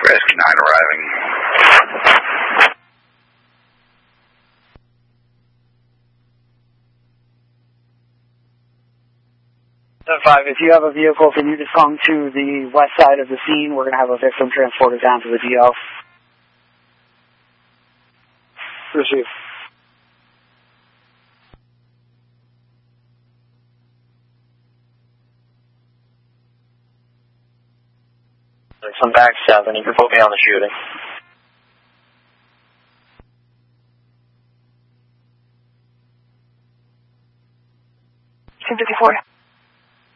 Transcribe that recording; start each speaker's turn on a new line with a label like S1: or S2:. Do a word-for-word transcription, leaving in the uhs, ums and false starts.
S1: Rescue nine arriving.
S2: seven five, if you have a vehicle, can you just come to the west side of the scene? We're going to have a victim transported down to the D L. Receive.
S3: I'm back seven. You can put me on the shooting.
S4: two fifty-four.